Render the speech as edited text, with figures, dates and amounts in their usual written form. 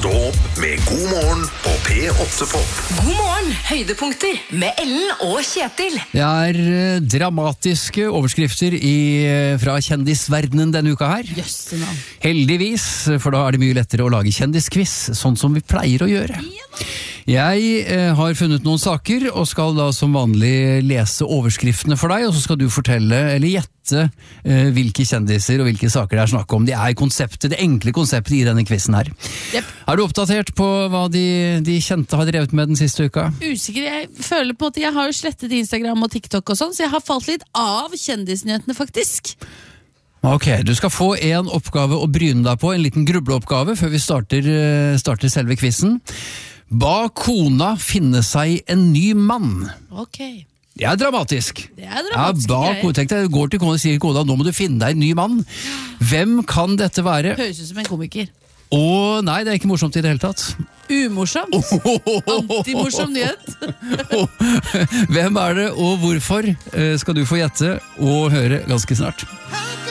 Stå opp med God morgen på P8 Pop. God morgen, høydepunkter med Ellen og Kjetil. Det er dramatiske overskrifter fra kjendisverdenen denne uka her. Jøssenavn. Heldigvis, for da er det mye lettere å lage kjendisquiz, sånn som vi pleier å gjøre. Jeg har funnet noen saker, og skal da som vanlig lese overskriftene for deg, og så skal du fortelle, eller gjette, hvilke kjendiser og hvilke saker det er snakk om. Det er det enkle konseptet i denne quizen her. Yep. Er du oppdatert på hva de kjente har drevet med den siste uka? Usikker, jeg føler på at jeg har jo slettet Instagram og TikTok og sånn, så jeg har falt litt av kjendisnyhetene faktisk. Ok, du skal få en oppgave å bryne deg på, en liten grubleoppgave før vi starter selve quizen. Ba kona finne seg en ny mann. Ok. Det er dramatisk. Det er dramatisk. Tenk deg, går til kona og sier kona, nå må du finne deg en ny mann. Hvem kan dette være? Høres ut som en komiker. Nei, det er ikke morsomt i det hele tatt. Umorsomt. Antimorsom nyhet. Hvem er det, og hvorfor skal du få gjette og høre ganske snart.